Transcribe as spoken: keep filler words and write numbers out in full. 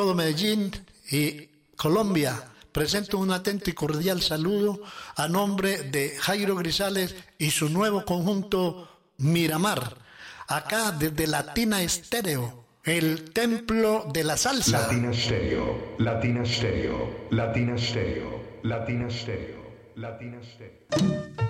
todo Medellín y Colombia. Presento un atento y cordial saludo a nombre de Jairo Grisales y su nuevo conjunto Miramar. Acá desde Latina Estéreo, el templo de la salsa. Latina Estéreo, Latina Estéreo, Latina Estéreo, Latina Estéreo, Latina Estéreo.